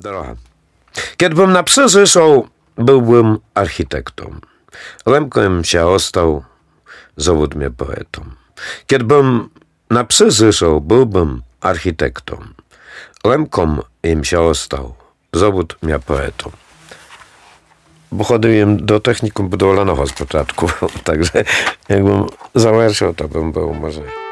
Droga. Kiedbym na psy zyszał, byłbym architektą. Lemkiem się ostał, zawód mnie poetą. Kiedbym na psy zyszał, byłbym architektą. Lemkom im się ostał, zawód mnie poetą. Bo chodziłem do technikum budowlanego z początku, także jakbym zawerszał, to bym był może...